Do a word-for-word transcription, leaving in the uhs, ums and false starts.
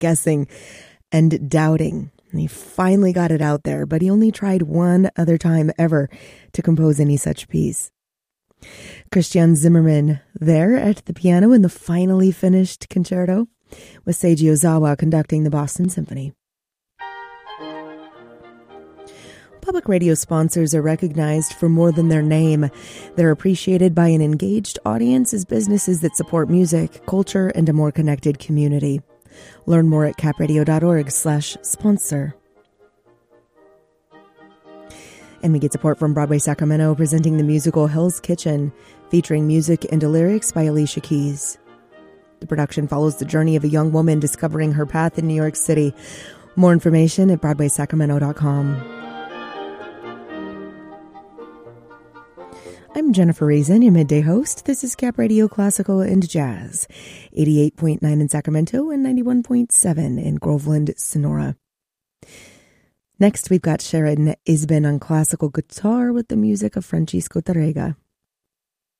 guessing and doubting. And he finally got it out there, but he only tried one other time ever to compose any such piece. Christian Zimmermann there at the piano in the finally finished concerto, with Seiji Ozawa conducting the Boston Symphony. Public radio sponsors are recognized for more than their name. They're appreciated by an engaged audience as businesses that support music, culture, and a more connected community. Learn more at capradio.org slash sponsor. And we get support from Broadway Sacramento, presenting the musical Hell's Kitchen, featuring music and lyrics by Alicia Keys. The production follows the journey of a young woman discovering her path in New York City. More information at broadway sacramento dot com. I'm Jennifer Reason, your midday host. This is Cap Radio Classical and Jazz, eighty-eight point nine in Sacramento and ninety-one point seven in Groveland, Sonora. Next, we've got Sharon Isbin on classical guitar with the music of Francisco Tárrega.